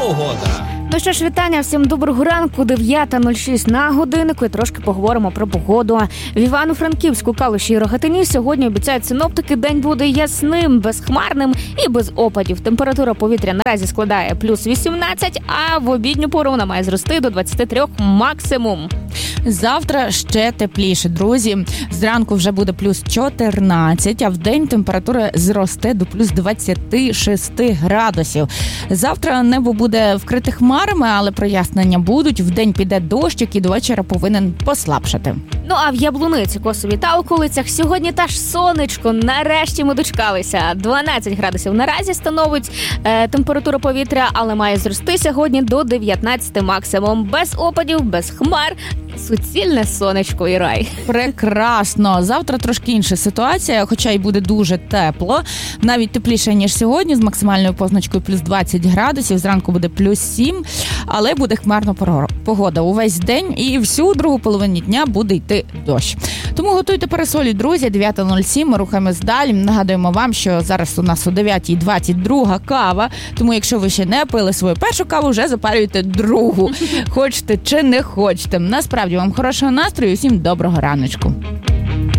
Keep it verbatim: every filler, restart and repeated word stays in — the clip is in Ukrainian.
погода. Ну що ж, вітання, всім доброго ранку, дев'ята нуль шість на годиннику, і трошки поговоримо про погоду. В Івано-Франківську, Калуші і Рогатині сьогодні обіцяють синоптики, день буде ясним, безхмарним і без опадів. Температура повітря наразі складає плюс вісімнадцять, а в обідню пору вона має зрости до двадцять три максимум. Завтра ще тепліше, друзі. Зранку вже буде плюс чотирнадцять, а в день температура зросте до плюс двадцять шість градусів. Завтра небо буде вкрите хмарами, але прояснення будуть. Вдень піде дощ, який до вечора повинен послабшати. Ну а в Яблуниці, Косові та околицях сьогодні та ж сонечко. Нарешті ми дочекалися. дванадцять градусів наразі становить е, температура повітря, але має зрости сьогодні до дев'ятнадцять максимум. Без опадів, без хмар. Суцільне сонечко і рай. Прекрасно. Завтра трошки інша ситуація, хоча й буде дуже тепло. Навіть тепліше, ніж сьогодні, з максимальною позначкою плюс двадцять градусів. Зранку буде плюс сім, але буде хмарна погода увесь день і всю другу половину дня буде йти дощ. Тому готуйте парасолі, друзі. дев'ята нуль сім, ми рухаємось далі. Нагадуємо вам, що зараз у нас о дев'ята двадцять друга кава, тому якщо ви ще не пили свою першу каву, вже запарюйте другу. Хочете чи не хочете. Насправді вам хорошого настрою і всім доброго раночку.